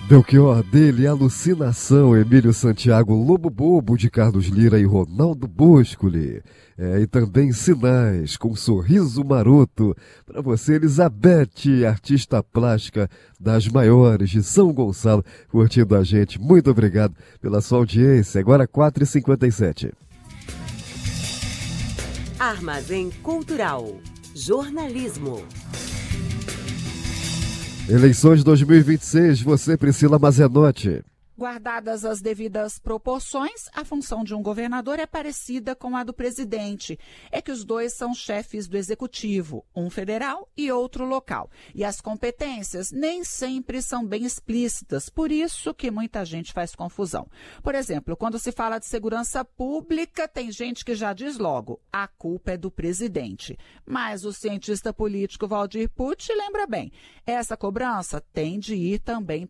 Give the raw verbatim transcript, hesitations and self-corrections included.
Belchior dele, Alucinação, Emílio Santiago, Lobo Bobo de Carlos Lira e Ronaldo Boscoli. É, e também Sinais, com Sorriso Maroto. Para você, Elizabeth, artista plástica das maiores de São Gonçalo, curtindo a gente. Muito obrigado pela sua audiência. Agora quatro e cinquenta e sete. Armazém Cultural. Jornalismo. Eleições dois mil e vinte e seis, você, Priscila Mazenotti. Guardadas as devidas proporções, a função de um governador é parecida com a do presidente. É que os dois são chefes do executivo, um federal e outro local. E as competências nem sempre são bem explícitas, por isso que muita gente faz confusão. Por exemplo, quando se fala de segurança pública, tem gente que já diz logo, a culpa é do presidente. Mas o cientista político Valdir Pucci lembra bem, essa cobrança tem de ir também